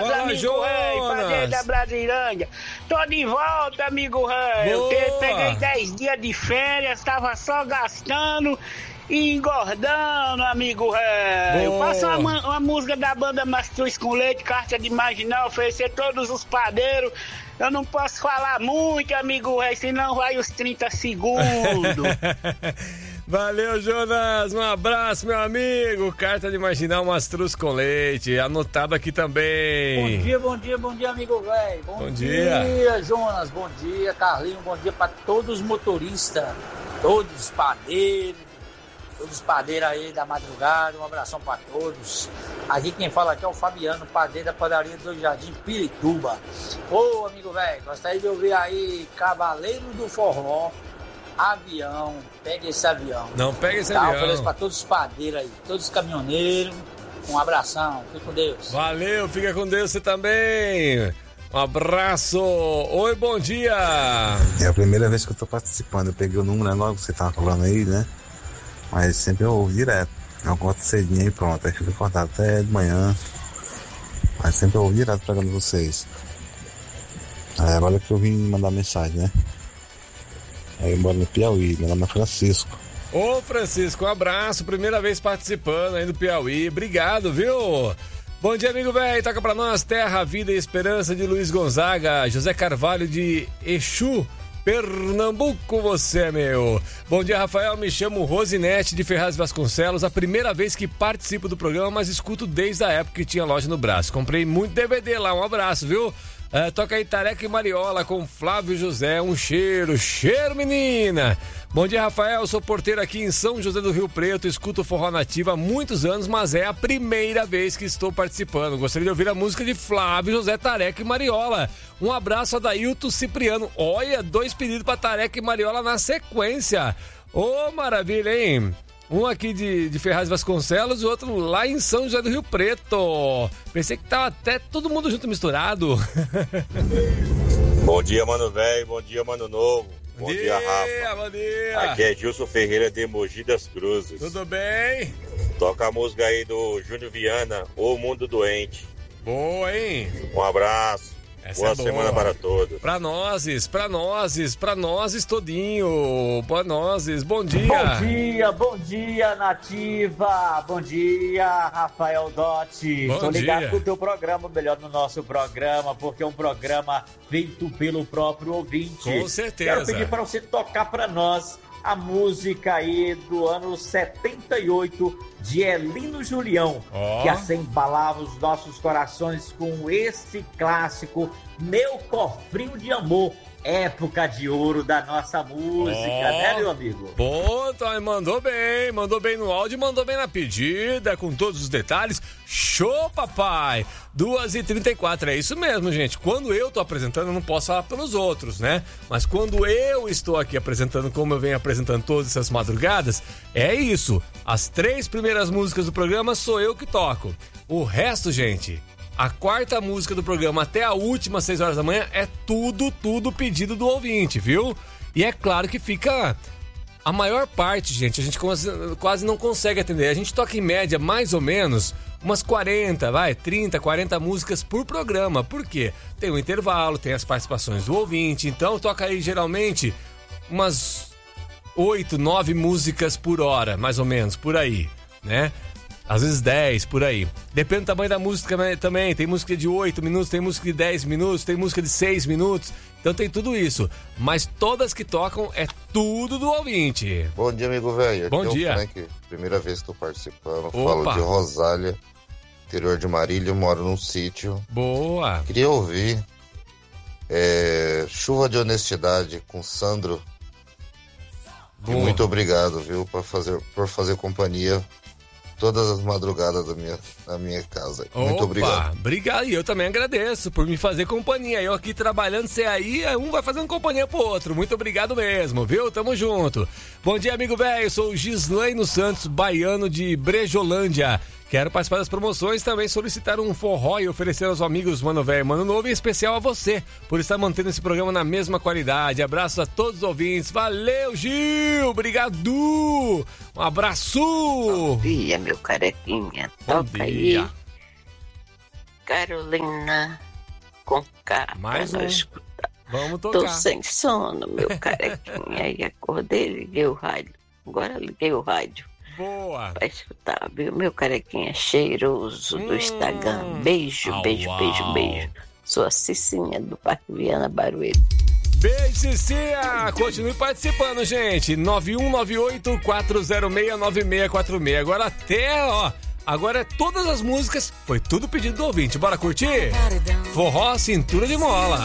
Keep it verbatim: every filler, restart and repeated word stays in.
Fala, amigo Rei, Padre da Brasilândia. Tô de volta, amigo Rei. Eu te- peguei dez dias de férias, tava só gastando e engordando, amigo Rei. Eu passo uma, ma- uma música da banda Mastruz com Leite, Carta de Marginal, oferecer todos os padeiros. Eu não posso falar muito, amigo Rei, senão vai os trinta segundos. Valeu, Jonas. Um abraço, meu amigo. Carta de Marginal Mastruz com Leite. Anotado aqui também. Bom dia, bom dia, bom dia, amigo velho. Bom, Bom dia. dia. Jonas. Bom dia, Carlinhos. Bom dia para todos os motoristas, todos os padeiros, todos os padeiros aí da madrugada. Um abração para todos. Aqui quem fala aqui é o Fabiano, padeiro da padaria do Jardim Pirituba. Ô, amigo velho, gostaria de ouvir aí Cavaleiro do Forró. Avião, pega esse avião. Não pega esse tá, avião. Ofereço pra todos os padeiros aí, todos os caminhoneiros. Um abração, fique com Deus. Valeu, fica com Deus você também. Um abraço. Oi, bom dia. É a primeira vez que eu tô participando. Eu peguei o número logo que você tava falando aí, né? Mas sempre eu ouvo direto. Eu acordo cedinho e pronto. Aí fico acordado até de manhã. Mas sempre eu ouvo direto pegando vocês. Aí agora que eu vim mandar mensagem, né? Aí eu moro no Piauí, meu nome é Francisco. Ô, Francisco, um abraço. Primeira vez participando aí do Piauí. Obrigado, viu? Bom dia, amigo velho. Toca pra nós Terra, Vida e Esperança de Luiz Gonzaga. José Carvalho de Exu, Pernambuco, você é meu. Bom dia, Rafael. Me chamo Rosinete de Ferraz Vasconcelos. A primeira vez que participo do programa, mas escuto desde a época que tinha loja no braço. Comprei muito D V D lá. Um abraço, viu? Uh, toca aí Tareca e Mariola com Flávio José. Um cheiro, cheiro, menina. Bom dia, Rafael. Sou porteiro aqui em São José do Rio Preto. Escuto forró nativo há muitos anos, mas é a primeira vez que estou participando. Gostaria de ouvir a música de Flávio José, Tareca e Mariola. Um abraço a Dailton Cipriano. Olha, dois pedidos para Tareca e Mariola na sequência. Ô, oh, maravilha, hein? Um aqui de, de Ferraz Vasconcelos e o outro lá em São José do Rio Preto. Pensei que tava até todo mundo junto misturado. Bom dia, mano velho. Bom dia, mano novo. Bom, bom dia, dia, Rafa. Bom dia. Aqui é Gilson Ferreira de Mogi das Cruzes. Tudo bem? Toca a música aí do Júnior Viana, O Mundo Doente. Boa, hein? Um abraço. Essa boa é boa. semana para todos. Pra nozes, pra nozes, pra nozes todinho. Boa nozes, bom dia. Bom dia, bom dia, Nativa. Bom dia, Rafael Dotti. Bom Tô ligado dia. com o teu programa, melhor no nosso programa, porque é um programa feito pelo próprio ouvinte. Com certeza. Quero pedir para você tocar pra nós a música aí do ano setenta e oito de Elino Julião, oh. que assim embalava os nossos corações com esse clássico Meu Cofrinho de Amor, época de ouro da nossa música, oh. né, meu amigo? Pô, tá, mandou bem, mandou bem no áudio, mandou bem na pedida, com todos os detalhes. Show, papai! duas e trinta e quatro, é isso mesmo, gente. Quando eu tô apresentando, eu não posso falar pelos outros, né? Mas quando eu estou aqui apresentando, como eu venho apresentando todas essas madrugadas, é isso. As três primeiras músicas do programa sou eu que toco. O resto, gente, a quarta música do programa até a última, seis horas da manhã, é tudo, tudo pedido do ouvinte, viu? E é claro que fica... A maior parte, gente, a gente quase, quase não consegue atender. A gente toca em média, mais ou menos, umas quarenta, vai, trinta, quarenta músicas por programa. Por quê? Tem um intervalo, tem as participações do ouvinte. Então toca aí, geralmente, umas oito, nove músicas por hora, mais ou menos, por aí, né? Às vezes dez, por aí. Depende do tamanho da música também. Tem música de oito minutos, tem música de dez minutos, tem música de seis minutos. Então tem tudo isso. Mas todas que tocam é tudo do ouvinte. Bom dia, amigo velho. Bom Aqui dia. É o Frank. Primeira vez que estou participando. Opa. Falo de Rosália, interior de Marília. Moro num sítio. Boa. Queria ouvir é, Chuva de Honestidade com Sandro. Boa. E muito obrigado, viu, por fazer, por fazer companhia todas as madrugadas da minha, da minha casa. Muito Opa, obrigado. Obrigado, e eu também agradeço por me fazer companhia. Eu aqui trabalhando, você aí, um vai fazendo companhia pro outro. Muito obrigado mesmo, viu? Tamo junto. Bom dia, amigo velho. Sou o Gislaino Santos, baiano de Brejolândia. Quero participar das promoções, também solicitar um forró e oferecer aos amigos Mano Velho, Mano Novo, em especial a você, por estar mantendo esse programa na mesma qualidade. Abraços a todos os ouvintes. Valeu, Gil! Obrigado! Um abraço! Bom dia, meu carequinha. Bom Toca dia. aí Carolina com K. Mais um. Escutar. Vamos tocar. Tô sem sono, meu carequinha. Aí acordei, liguei o rádio. Agora liguei o rádio. Boa. Pra escutar, viu? Meu carequinha cheiroso do hum. Instagram. Beijo, au, beijo, au. beijo, beijo. Sou a Cicinha do Parque Viana Barueri. Beijo, Cicinha! Continue participando, gente. nove um nove oito, quatro zero seis, nove seis quatro seis. Agora até, ó. Agora é todas as músicas. Foi tudo pedido do ouvinte. Bora curtir? Forró, cintura de mola.